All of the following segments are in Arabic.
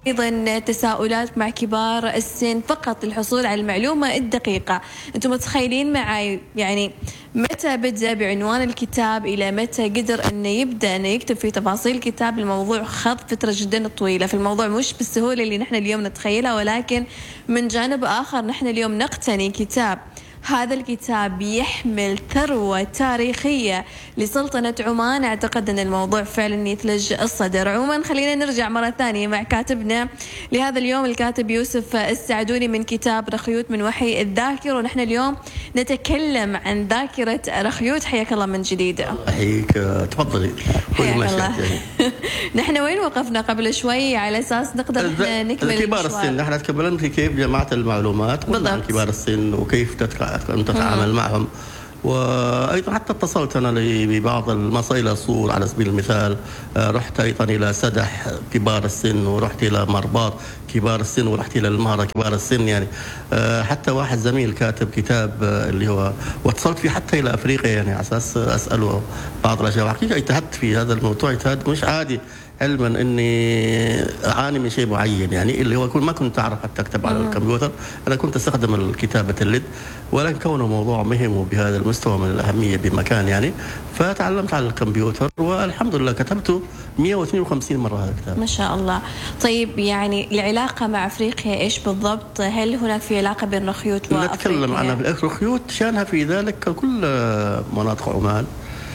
أيضا تساؤلات مع كبار السن فقط للحصول على المعلومة الدقيقة. أنتم متخيلين معي يعني متى بدأ بعنوان الكتاب إلى متى قدر أنه يبدأ أنه يكتب في تفاصيل الكتاب؟ الموضوع خاض فترة جدا طويلة، في الموضوع مش بالسهولة اللي نحن اليوم نتخيلها، ولكن من جانب آخر نحن اليوم نقتني كتاب، هذا الكتاب يحمل ثروة تاريخية لسلطنة عمان. أعتقد أن الموضوع فعلا يثلج الصدر. عموما خلينا نرجع مرة ثانية مع كاتبنا لهذا اليوم، الكاتب يوسف السعدوني من كتاب رخيوت من وحي الذاكر، ونحن اليوم نتكلم عن ذاكرة رخيوت. حياك الله من جديد. أحييك، تفضلي. حياك الله. نحن وين وقفنا قبل شوي على أساس نقدر نكمل كبار السن؟ نحن تكلمنا في كيف جمعت المعلومات عن كبار السن وكيف تتعامل معهم، وأيضا حتى اتصلت أنا ببعض المصايل الصور على سبيل المثال. رحت أيضا إلى سدح كبار السن، ورحت إلى مرباط كبار السن، ورحت إلى المهرة كبار السن. يعني حتى واحد زميل كاتب كتاب اللي هو، واتصلت فيه حتى إلى أفريقيا يعني على أساس أسأله بعض الأشياء. حقيقة اجتهدت في هذا الموضوع اجتهاد مش عادي، علما اني اعاني من شيء معين، يعني اللي هو ما كنت اعرف حتى اكتب على الكمبيوتر. انا كنت استخدم الكتابه الليد، ولكن كونه موضوع مهم وبهذا المستوى من الاهميه بمكان يعني، فتعلمت على الكمبيوتر والحمد لله كتبته 152 مره هذا الكتاب. ما شاء الله. طيب يعني العلاقه مع افريقيا ايش بالضبط؟ هل هناك في علاقه بين رخيوت وافريقيا؟ نتكلم عن رخيوت شانها في ذلك كل مناطق عمان،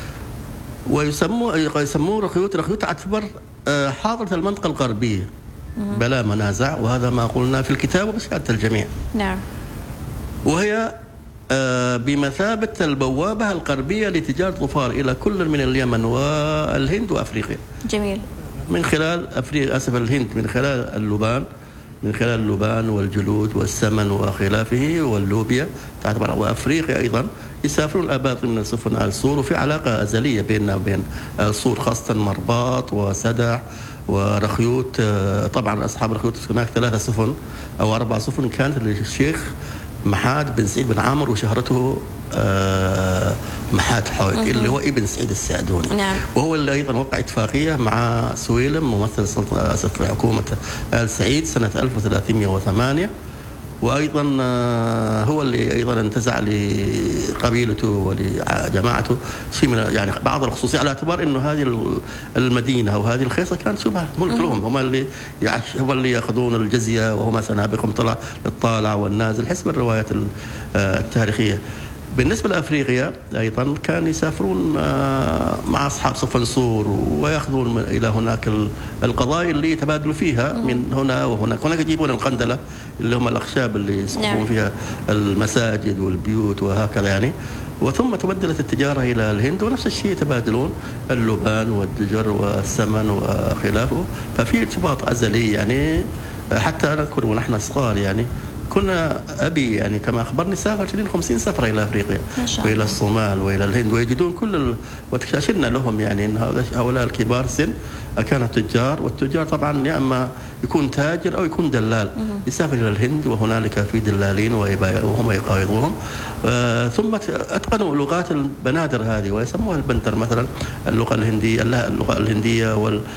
ويسموه رخيوت. رخيوت تعتبر حاضرة المنطقة الغربية بلا منازع، وهذا ما قلنا في الكتاب وبشهادة الجميع. نعم. وهي بمثابة البوابة الغربية لتجارة ظفار إلى كل من اليمن والهند وأفريقيا. جميل. من خلال الهند من خلال اللبان والجلود والسمن وخلافه واللوبيا تعتبر، وأفريقيا أيضا يسافرون الأباطي من السفن آل صور، وفي علاقة أزلية بيننا وبين آل صور، خاصة مرباط وسدح ورخيوت. طبعا أصحاب رخيوت هناك 3 سفن أو 4 سفن كانت للشيخ محاد بن سعيد بن عامر، وشهرته محاد حويك اللي هو ابن سعيد السعدوني. نعم. وهو اللي أيضا وقع اتفاقية مع سويلم ممثل سلطنة حكومة آل سعيد سنة 1308، وأيضا هو اللي أيضا انتزع لقبيلته ولجماعته شيء من يعني بعض الخصوصية، على اعتبار إنه هذه المدينة أو هذه الخيصة كانت شبه ملك لهم، هم اللي يأخذون الجزية، وهم سنابقهم طلع للطالع والنازل حسب الروايات التاريخية. بالنسبة لأفريقيا أيضا كان يسافرون مع أصحاب سفن صور، ويأخذون إلى هناك القضايا اللي يتبادلوا فيها من هنا وهناك. هناك يجيبون القندلة اللي هم الأخشاب اللي يصبون فيها المساجد والبيوت وهكذا يعني. وثم تبدلت التجارة إلى الهند، ونفس الشيء يتبادلون اللبان والدجر والسمن وخلافه. ففي ارتباط أزلي يعني. حتى نذكر ونحن صغار يعني كنا أبي يعني كما أخبرني سافر 50 سفرة إلى أفريقيا وإلى الصومال وإلى الهند، ويجدون كل وتكاشفنا لهم يعني أن هؤلاء الكبار سن كانوا تجار، والتجار طبعا يا أما يكون تاجر أو يكون دلال، يسافر إلى الهند وهنالك في دلالين وهم يقايضونهم. ثم أتقنوا لغات البنادر هذه ويسموها البندر، مثلا اللغة الهندية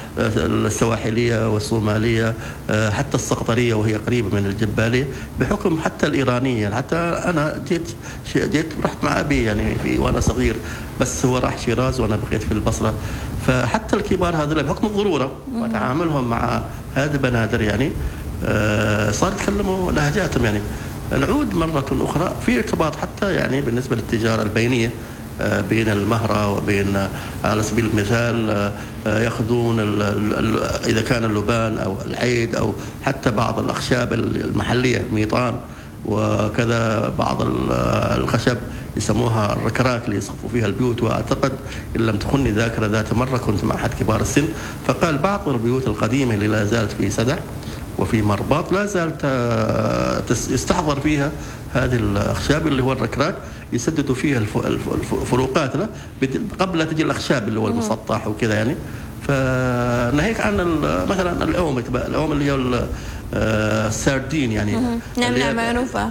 والسواحلية والصومالية، حتى السقطرية وهي قريبة من الجبالية، بحكم حتى الإيرانية. حتى أنا جيت رحت مع أبي يعني وانا صغير، بس هو راح شيراز وأنا بقيت في البصرة. فحتى الكبار هذول بحكم الضرورة وتعاملهم مع هذه البنادر يعني صار يتكلموا لهجاتهم يعني. نعود مرة أخرى في ارتباط حتى يعني بالنسبة للتجارة البينية بين المهرة وبين على سبيل المثال يأخذون إذا كان اللبان أو العيد أو حتى بعض الأخشاب المحلية ميطان، وكذا بعض الخشب يسموها الركراك اللي يصفوا فيها البيوت. وأعتقد إن لم تخني ذاكرة ذات مرة كنت مع أحد كبار السن فقال بعض البيوت القديمة اللي لا زالت في سدح وفي مرباط لا زالت يستحضر فيها هذه الأخشاب اللي هو الركراك، يسددوا فيها الفروقات قبل تجي الأخشاب اللي هو المسطح وكذا يعني. فناهيك عن مثلا العوم اللي هي الساردين يعني. نعم معروفة.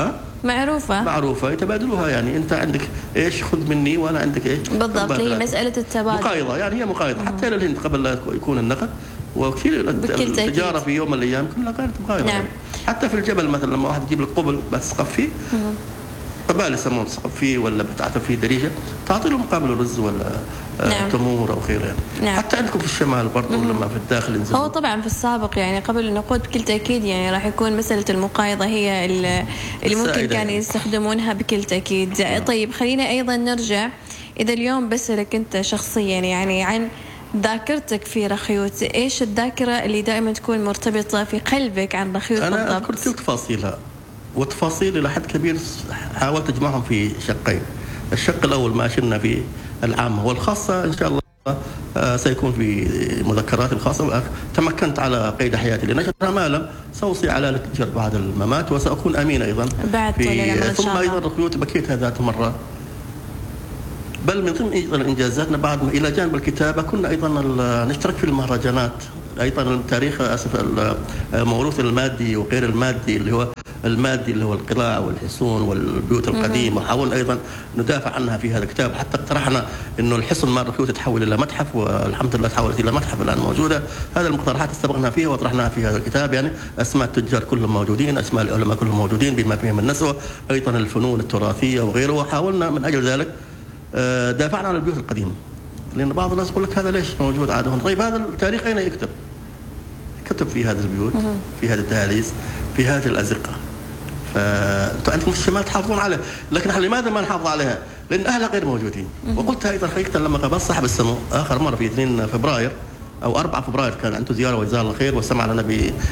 معروفة يتبادلوها يعني. أنت عندك إيش خذ مني وأنا عندك إيش بالضبط. هي مسألة التبادل مقايضة يعني، هي مقايضة حتى إلى الهند قبل لا يكون النقد وكثير التجاره في يوم من الايام كلها كانت مغايره. نعم. حتى في الجبل مثلا لما واحد يجيب لك قبل بتسقف فيه، قبائل يسمون تسقف فيه ولا بتعطي فيه دريجه، تعطي له مقابل رز ولا نعم. تمور او خيره يعني. نعم. حتى عندكم في الشمال برضه لما في الداخل ينزل. هو طبعا في السابق يعني قبل النقود بكل تاكيد يعني راح يكون مساله المقايضه هي اللي ممكن كانوا يستخدمونها بكل تاكيد. طيب خلينا ايضا نرجع، اذا اليوم بسألك انت شخصيا يعني عن ذاكرتك في رخيوت، ايش الذاكره اللي دائما تكون مرتبطه في قلبك عن رخيوت بالضبط؟ انا اذكر كل تفاصيلها، وتفاصيل الى حد كبير حاولت اجمعهم في شقين. الشق الاول ما شلنا في العامه والخاصه ان شاء الله سيكون في مذكراتي الخاصه. تمكنت على قيد حياتي لنشرها ما لم سأوصي على النشر بعد الممات، وسأكون أمين أيضا بعد ثم أيضا رخيوت بكيتها ذات مرة. بل من ضمن أيضا إنجازاتنا بعد إلى جانب الكتابة كنا أيضا نشترك في المهرجانات، أيضا التاريخ الموروث المادي وغير المادي اللي هو المادي اللي هو القلاع والحصون والبيوت القديمة، وحاولنا أيضا ندافع عنها في هذا الكتاب. حتى اقترحنا إنه الحصن مال رخيوت تتحول إلى متحف، والحمد لله تحولت إلى متحف الآن موجودة. هذا المقترحات استبقنا فيها وطرحناها في هذا الكتاب، يعني أسماء التجار كلهم موجودين، أسماء العلماء كلهم موجودين بما فيهم النسوة، أيضا الفنون التراثية وغيره. وحاولنا من أجل ذلك دافعنا عن البيوت القديمة، لأن بعض الناس يقول لك هذا ليش موجود عاده؟ طيب هذا التاريخ أين يكتب؟ كتب في هذه البيوت، في هذه الدهاليز، في هذه الأزقة. فأنتم عندكم في الشمال تحافظون عليها، لكن نحن لماذا ما نحافظ عليها؟ لأن أهلها غير موجودين. وقلتها أيضا حقيقة لما قابلت صاحب السمو آخر مرة في 2 فبراير أو 4 فبراير كان عنده زيارة وجزاه الله خير، وسمع لنا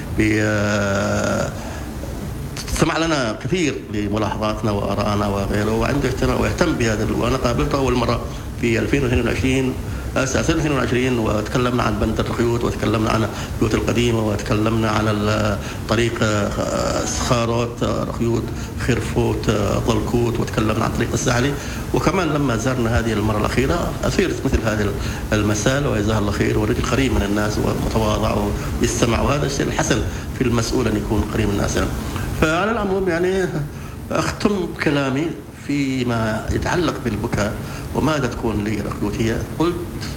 سمع لنا كثير لملاحظاتنا وآرائنا وغيره، وعنده اهتمام ويهتم بهذا. وأنا قابلته أول مرة في 2022 وتكلمنا عن بند الرخيوت، وتكلمنا عن البيوت القديمة، وتكلمنا عن طريق سخاروت رخيوت خرفوت ضلكوت، وتكلمنا عن طريق الساحلي. وكمان لما زارنا هذه المرة الأخيرة أثيرت مثل هذه المسائل، وجزاه الله خير، ورجل قريب من الناس ومتواضع ويستمع، وهذا الشيء الحسن في المسؤول أن يكون قريب من الناس. فعلى العموم يعني أختم كلامي فيما يتعلق بالبكاء وماذا تكون لي رخيوتية. قلت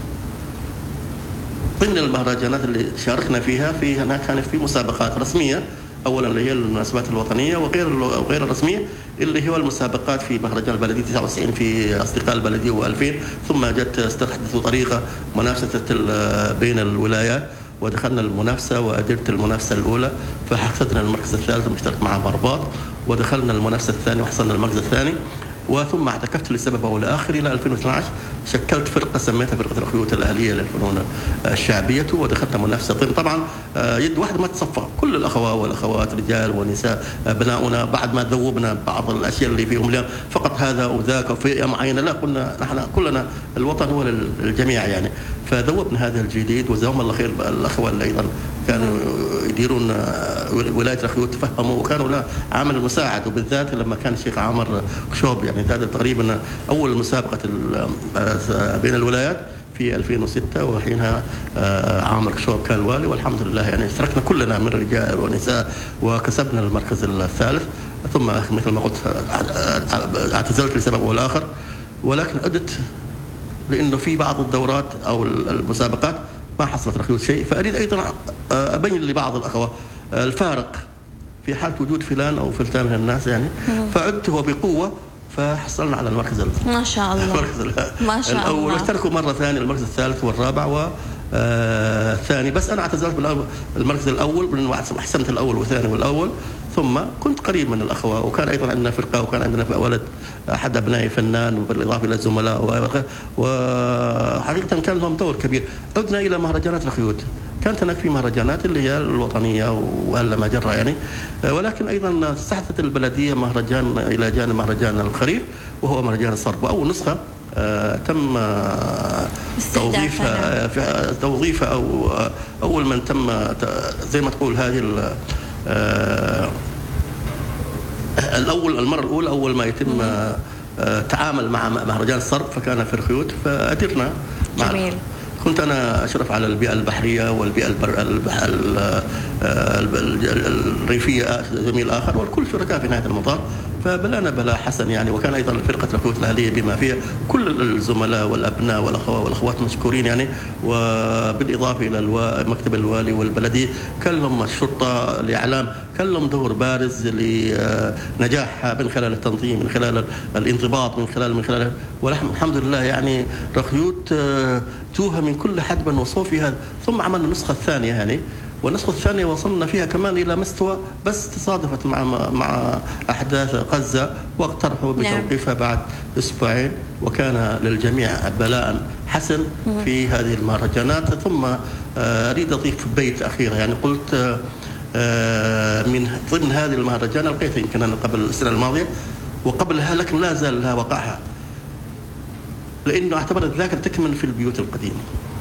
ضمن المهرجانات اللي شاركنا فيها هناك كانت في مسابقات رسمية، أولا اللي هي المناسبات الوطنية وغير الرسمية اللي هو المسابقات في مهرجان البلدية 99 في أصدقاء البلدية و2000، ثم جت استحدثوا طريقة منافسة بين الولايات، ودخلنا المنافسة وأدرت المنافسة الأولى فحصدنا المركز الثالث المشترك مع برباط، ودخلنا المنافسة الثانية وحصلنا المركز الثاني. وثم اعتكفت لسبب أو لآخر إلى 2012 شكلت فرقة سميتها فرقة الرخيوت الأهلية للفنون الشعبية، ودخلنا منافسة. طبعا يد واحدة ما تصفى، كل الأخوات والأخوات رجال ونساء أبناؤنا بعد ما ذوبنا بعض الأشياء اللي فيهم اليوم فقط هذا وذاك وفئة معينة، لا، قلنا نحن كلنا الوطن هو للجميع يعني. فذوبنا هذا الجديد، وجزاهم الله خير الأخوة اللي أيضا كانوا يديرون ولاية رخيوت تفهموا وكانوا له عامل مساعد، وبالذات لما كان الشيخ عامر كشوب، يعني هذا تقريبا أول مسابقة بين الولايات في 2006، وحينها عامر كشوب كان الوالي، والحمد لله يعني اشتركنا كلنا من رجال ونساء وكسبنا المركز الثالث. ثم مثل ما قلت اعتزلت لسبب أو لآخر، ولكن عدت لأنه في بعض الدورات أو المسابقات ما حصلت رخيوت شيء، فأريد أيضا أبين لبعض الأخوة الفارق في حالة وجود فلان أو فلتان من الناس يعني. فعدت وبقوة فحصلنا على المركز ما شاء الله ما شاء الأول الله. واشتركوا مرة ثانية المركز الثالث والرابع والثاني، بس أنا اعتزلت بالمركز الأول وحسمت الأول والثاني والأول. ثم كنت قريب من الأخوة، وكان أيضا عندنا فرقة، وكان عندنا ولد أحد أبنائي فنان، وبالإضافة إلى الزملاء، وحقيقة كان لهم دور كبير. عدنا إلى مهرجانات رخيوت، كانت هناك في مهرجانات اللي هي الوطنية وهلا ما جرى يعني، ولكن أيضا استحدثت البلدية مهرجان إلى جانب مهرجان الخريف وهو مهرجان الصرب، وأول نسخة تم توظيفها أو أول من تم زي ما تقول هذه المرة الأولى أول ما يتم تعامل مع مهرجان الصرب فكان في رخيوت، فأدرنا. جميل. كنت أنا أشرف على البيئة البحرية والبيئة الريفية زميل آخر، والكل شركاء في نهاية المطاف. فبلانا بلاء حسن يعني. وكان أيضا فرقة ركوت الأهلية بما فيها كل الزملاء والأبناء والأخوات مشكورين يعني. وبالإضافة إلى مكتب الوالي والبلدية، كان لهم الشرطة الإعلام، كان لهم دور بارز لنجاح من خلال التنظيم، من خلال الانضباط، من خلال والحمد لله يعني رخيوت توها من كل حدب وصوفي هذا. ثم عملنا النسخة الثانية يعني، والنسخة الثانية وصلنا فيها كمان إلى مستوى، بس تصادفت مع أحداث غزة واقترحوا بتوقيفها بعد أسبوعين، وكان للجميع بلاء حسن في هذه المهرجانات. ثم أريد أضيف بيت أخير يعني. قلت من ضمن هذه المهرجان لقيتها يمكن أنا قبل السنة الماضية وقبلها، لكن لا زال لها وقعها، لأنه اعتبرت الذاكرة تكمن في البيوت القديمة.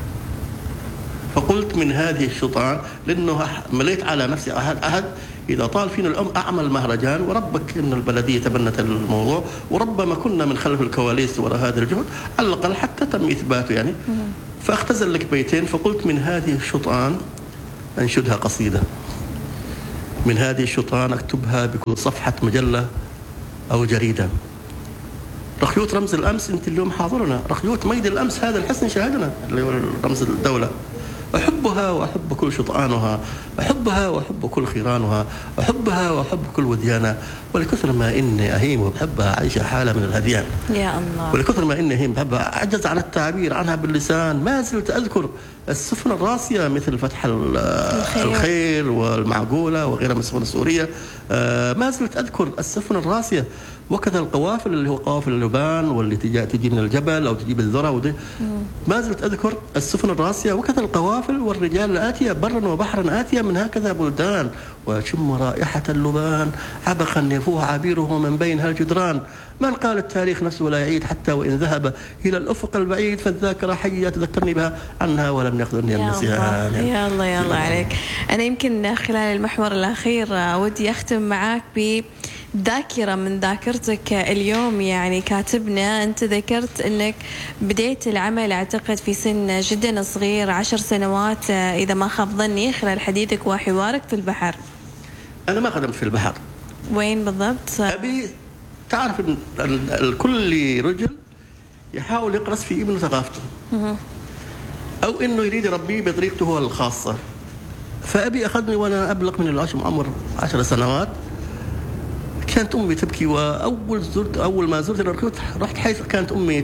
فقلت من هذه الشطآن، لأنه مليت على نفسي عهد إذا طال فينا الأم أعمل مهرجان، وربك إن البلدية تبنت الموضوع، وربما كنا من خلف الكواليس وراء هذا الجهد على الأقل حتى تم إثباته يعني. فاختزل لك بيتين، فقلت من هذه الشطآن أنشدها قصيدة، من هذه الشطآن أكتبها بكل صفحة مجلة أو جريدة. رخيوت رمز الأمس، أنت اليوم حاضرنا. رخيوت ميد الأمس، هذا الحسن شاهدنا اللي هو رمز الدولة. أحبها وأحب كل شطآنها، أحبها وأحب كل خيرانها، أحبها وأحب كل وديانها، ولكثر ما إني أهيم وبحبها عايشة حالة من الهذيان. يا الله. ولكثر ما إني أهيم بحبها أعجز عن التعبير عنها باللسان. ما زلت أذكر السفن الراسية مثل فتح الخير والمعقولة وغيرها من السفن السورية. ما زلت أذكر السفن الراسية، وكذا القوافل اللي هو قوافل اللبان واللي تجي من الجبل أو تجيب الذرة ما زلت أذكر السفن الراسية، وكذا القوافل والرجال الآتية برا وبحرا آتية من هكذا بلدان، وشم رائحة اللبان عبقا يفوه عبيره من بين هالجدران. من قال التاريخ نفسه لا يعيد، حتى وإن ذهب إلى الأفق البعيد، فالذاكرة حية تذكرني بها عنها ولم يخذلني النسيان. يا الله يا الله عليك. أنا يمكن خلال المحور الأخير ودي أختم معاك بذاكرة من ذاكرتك اليوم. يعني كاتبنا أنت ذكرت أنك بديت العمل أعتقد في سن جدا صغير، 10 سنوات إذا ما خاب ظني، خلال حديثك وحوارك في البحر. أنا ما خدمت في البحر. وين بالضبط؟ أبي تعرف أن كل رجل يحاول يقرص في ابنه ثقافته، أو إنه يريد يربيه بطريقته هو الخاصة. فأبي أخذني وأنا أبلغ من عمر 10 سنوات. كانت أمي تبكي، وأول ما زرت الركوت رحت حيث كانت أمي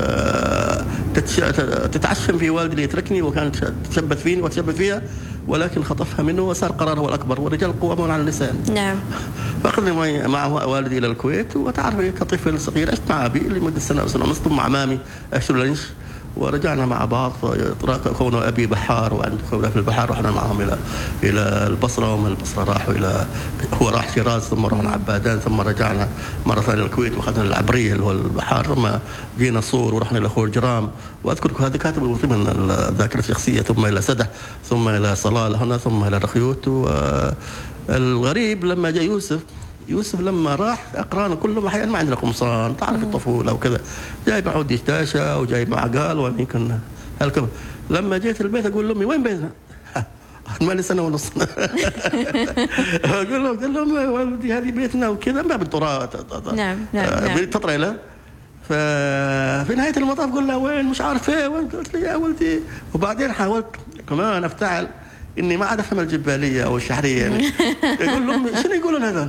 تتعشم في والدي ليتركني، وكانت تشبث فيني وتشبث فيها، ولكن خطفها منه وصار قراره الأكبر، والرجال قوامون على اللسان. نعم. فأخذني مع والدي إلى الكويت، وتعرف كطفل صغير عشت مع أبي لمدة سنة أو سنة ونص، ثم مع مامي أشتري لانش، ورجعنا مع بعض. كونه أبي بحار وعنده خبرة في البحر، رحنا معهم إلى البصرة، ومن البصرة هو راح شيراز، ثم رحنا عبادان، ثم رجعنا مرة ثانية الكويت وأخذنا العبرية اللي هو البحار، ثم جينا صور ورحنا إلى خورجرام. وأذكر هذا كاتب ضمن الذاكرة الشخصية، ثم إلى سدح، ثم إلى صلالة هنا، ثم إلى رخيوت. والغريب لما جاء يوسف لما راح أقرانه كلهم أحيانا ما عندنا قمصان، تعرف الطفولة وكذا، جايب معه دشداشة وجايب معه قال ويمكن هالكم. لما جيت البيت أقول لأمي وين بيتنا؟ ما لي سنة ونص. أقول لهم والدي هذه بيتنا وكذا، ما بالتراث. نعم. بالتطريلة. ففي نهاية المطاف قلنا له وين مش عارف ايه، وين قلت لي يا ولدي. وبعدين حاولت كمان افتعل اني ما عاد افهم الجباليه او الشحريه يعني. يقول لهم شنو يقولون هذول؟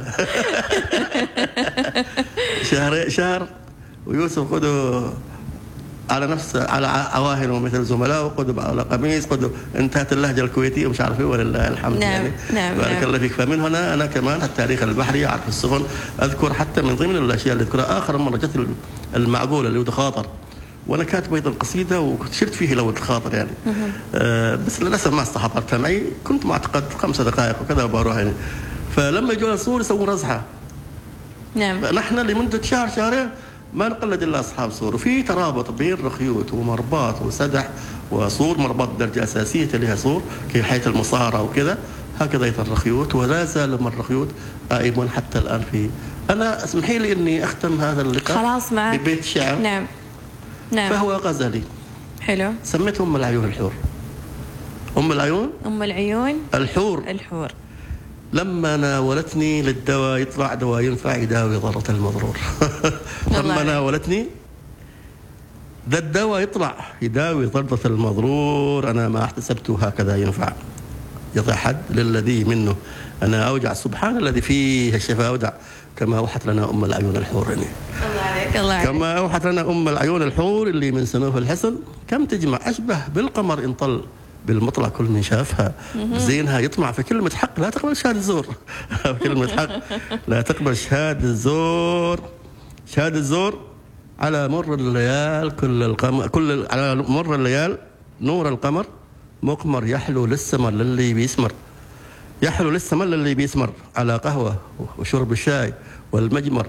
شهر ويوسف خذوا على نفس على عواهنه مثل زملائه، خذوا على قميص، خذوا انتهت اللهجه الكويتيه ومش عارف ايه، ولله الحمد. نعم. بارك الله فيك. فمن هنا انا كمان التاريخ البحري اعرف السفن. اذكر حتى من ضمن الاشياء اللي اذكرها اخر مره جت المعقوله اللي هو خاطر، وانا كاتب ايضا قصيده وشرت فيه لو الخاطر يعني. بس للاسف ما استحضرتها معي، كنت معتقد 5 دقائق وكذا وبروح يعني. فلما يجون الصور يسوون رزحه. نعم. فنحن لمده شهرين ما نقلد الا اصحاب صور، وفي ترابط بين رخيوت ومرباط وسدح وصور. مرباط درجه اساسيه لها صور كحيث المصارى وكذا، هكذا ايضا رخيوت، ولا زال من رخيوت قائم حتى الان في. انا اسمحي لي اني اختم هذا اللقاء خلاص معك ببيت شعر. نعم. فهو غزلي. حلو. سميته العيون الحور. أم العيون. أم العيون. الحور. الحور. لما ناولتني للدواء يطلع دواء ينفع يداوي ضرة المضرور. لما ناولتني ذا الدواء يطلع يداوي ضرة المضرور، أنا ما احتسبته هكذا ينفع. يضع حد للذي منه أنا أوجع، سبحان الذي فيه الشفاء أودع، كما أوحت لنا أم العيون الحور. الله عليك الله عليك. كما أوحت لنا أم العيون الحور اللي من سنوف الحسن كم تجمع، أشبه بالقمر إن طل بالمطلع كل من شافها. زينها يطمع في كلمة حق لا تقبل شهادة الزور. كلمة حق لا تقبل شهادة الزور. شهادة الزور على مر الليال على مر الليال نور القمر مقمر يحلو للسمر للي بيسمر، يحلو للسمر للي بيسمر، على قهوة وشرب الشاي والمجمر،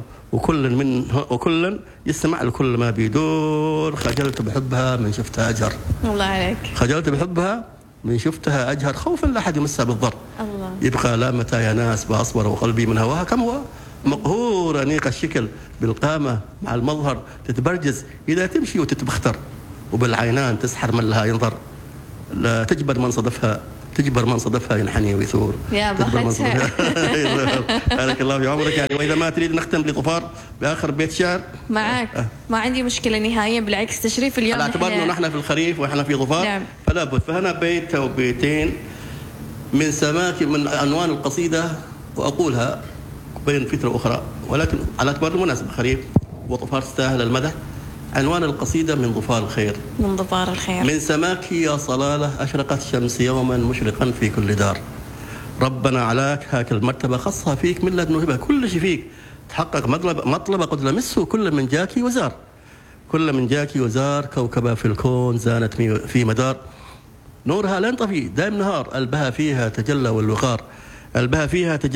وكل يستمع لكل ما بيدور. خجلت بحبها من شفتها أجهر. الله عليك. خجلت بحبها من شفتها أجهر، خوفا لا أحد يمسها بالضر. الله. يبقى لا متى يا ناس بأصبر وقلبي من هواها كم هو مقهور أنيق الشكل بالقامة مع المظهر تتبرجز إذا تمشي وتتبختر، وبالعينان تسحر من لها ينظر. لا تجبر من صدفها ينحني ويثور. يا بختها. بارك الله في عمرك. يعني وإذا ما تريد نختم لطفار بآخر بيت شعر معك. ما عندي مشكلة نهائيا، بالعكس تشريف اليوم. على اعتبار أنه نحن في الخريف ونحن في ظفار. نعم. فلا بد. فهنا بيت أو بيتين من سماك من عنوان القصيدة، وأقولها بين فترة أخرى، ولكن على اعتبار المناسبة خريف وظفار تستاهل المدح. عنوان القصيدة من ظفار الخير. من ظفار الخير. من سماك يا صلالة أشرقت شمس يوما مشرقا في كل دار. ربنا علاك هاك المرتبة خصها فيك من لدن هبة، كل شيء فيك تحقق مطلب قد لمسه كل من جاكي وزار. كل من جاكي وزار كوكبة في الكون زانت في مدار. نورها لا ينطفي دائم نهار، ألبها فيها تجلى والوقار. ألبها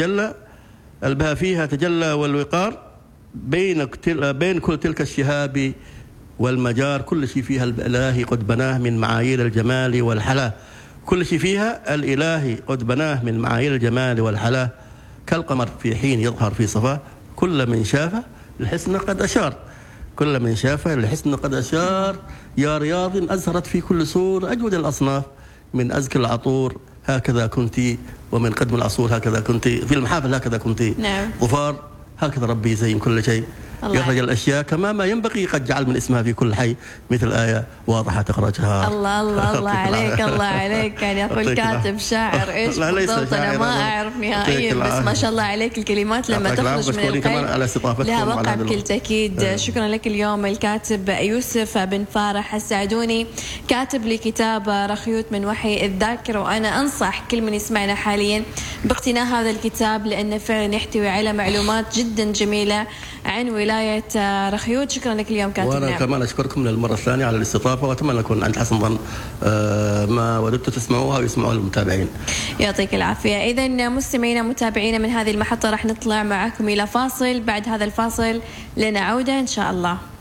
فيها تجلى والوقار. بين كل تلك الشهاب والمجار، كل شيء فيها الإلهي قد بناه من معايير الجمال والحلا. كل شيء فيها الإلهي قد بناه من معايير الجمال والحلا. كالقمر في حين يظهر في صفاه، كل من شافه الحسن قد أشار. كل من شافه الحسن قد أشار. يا رياض أزهرت في كل سور أجود الأصناف، من أزكى العطور هكذا كنت، ومن قدم العصور هكذا كنت، في المحافل هكذا كنت. نعم. ظفار هكذا ربي يزين كل شيء، يخرج الأشياء كما ما ينبغي، قد جعل من اسمها في كل حي مثل آية واضحة تخرجها. الله الله الله عليك. الله عليك. يعني أقول كاتب شاعر إيش بالضبط أنا ما أعرف نهائيا، بس ما شاء الله عليك الكلمات لما تخرج من القلب لها وقع بكل تأكيد. شكرا لك اليوم الكاتب يوسف بن فارح السعدوني، كاتب لكتاب رخيوت من وحي الذاكرة. وأنا أنصح كل من يسمعنا حاليا باقتناء هذا الكتاب، لأنه فعلا يحتوي على معلومات جدا جميلة عن ولاية رخيوت. شكرا لك اليوم كاتب. وأنا كمان أشكركم للمرة الثانية على الاستضافة، وأتمنى أكون عند حسن ظن ما وددت تسمعوها ويسمعوها المتابعين. يعطيك العافية. إذا مستمعينا متابعينا من هذه المحطة راح نطلع معكم إلى فاصل، بعد هذا الفاصل لنا عودة إن شاء الله.